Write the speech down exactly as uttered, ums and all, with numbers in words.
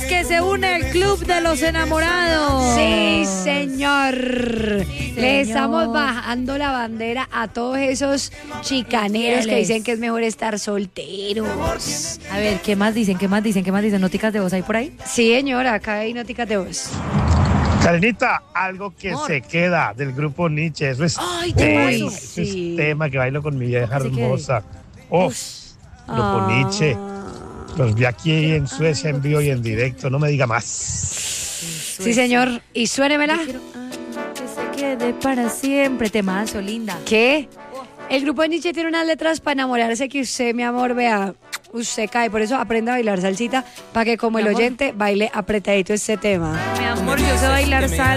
que se une el Club de los Enamorados. Sí, señor. Sí, señor. Le estamos bajando la bandera a todos esos chicaneros que dicen que es mejor estar solteros. A ver, ¿qué más dicen? ¿Qué más dicen? ¿Qué más dicen? ¿Noticas de voz hay por ahí? Sí, señora, acá hay noticas de voz. Karenita, algo que Amor. se queda del grupo Nietzsche, eso es Ay, ¿qué tema, pasó? eso es Sí. tema que bailo con mi vieja ¿Cómo que se hermosa. Oh, grupo Ah. Nietzsche, los vi aquí en Suecia en vivo y en directo, no me diga más. Sí, señor. Y suénemela. Yo quiero algo que se quede para siempre. Temazo, linda. ¿Qué? El grupo de Nietzsche tiene unas letras para enamorarse que usted, mi amor, vea, usted cae. Por eso aprenda a bailar salsita para que como Mi el amor. oyente baile apretadito este tema. Mi amor, yo sé bailar salsa.